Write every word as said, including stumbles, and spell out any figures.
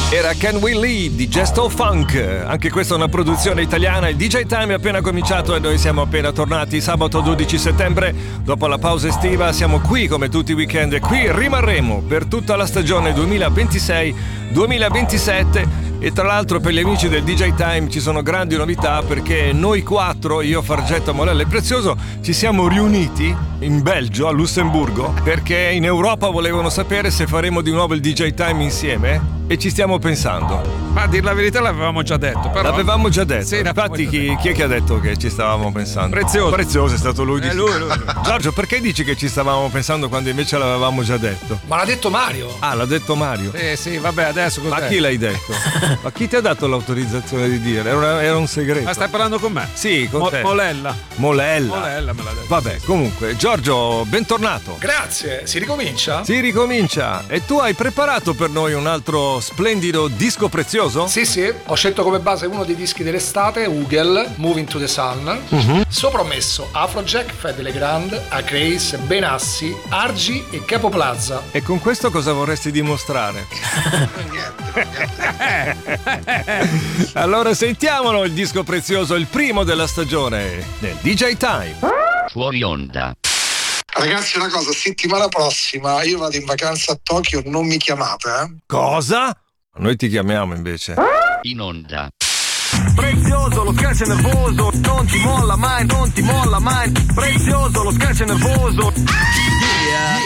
Era Can We Leave di Gesto Funk. Anche questa è una produzione italiana. Il D J Time è appena cominciato e noi siamo appena tornati. Sabato dodici settembre, dopo la pausa estiva, siamo qui come tutti i weekend e qui rimarremo per tutta la stagione duemilaventisei duemilaventisette. E tra l'altro per gli amici del D J Time ci sono grandi novità, perché noi quattro, io, Fargetto, Molella e Prezioso, ci siamo riuniti in Belgio, a Lussemburgo, perché in Europa volevano sapere se faremo di nuovo il D J Time insieme e ci stiamo pensando. Ma a dir la verità l'avevamo già detto, però. L'avevamo già detto. Sì, infatti già chi, detto. chi è che ha detto che ci stavamo pensando? Prezioso. Prezioso è stato lui. Eh, lui, lui, lui. Giorgio, perché dici che ci stavamo pensando quando invece l'avevamo già detto? Ma l'ha detto Mario. Ah, l'ha detto Mario. Sì, sì, vabbè, adesso cos'è? Ma chi l'hai detto? Ma chi ti ha dato l'autorizzazione di dire? Era, una- era un segreto. Ma stai parlando con me? Sì, con Mo- te. Molella. Molella. Molella me l'ha detto. Vabbè, comunque, Giorgio, bentornato. Grazie, si ricomincia? Si ricomincia. E tu hai preparato per noi un altro splendido disco prezioso? Sì, sì, ho scelto come base uno dei dischi dell'estate, Ugel, Moving to the Sun. Mhm. Sopra ho messo Afrojack, Fede Legrand, Acrace, Benassi, Argi e Capo Plaza. E con questo cosa vorresti dimostrare? Allora sentiamolo il disco prezioso, il primo della stagione del D J Time. Fuori onda. Ragazzi, una cosa, settimana prossima io vado in vacanza a Tokyo, non mi chiamate, eh? Cosa? Noi ti chiamiamo invece. In onda. Prezioso, lo scherzo è nervoso, non ti molla mai, non ti molla mai. Prezioso, lo scherzo è nervoso. Yeah.